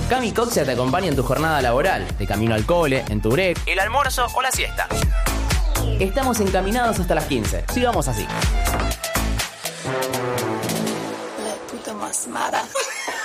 Cami Coxia te acompaña en tu jornada laboral, de camino al cole, en tu break, el almuerzo o la siesta. Estamos encaminados hasta las 15. Sigamos así. La puta más mala.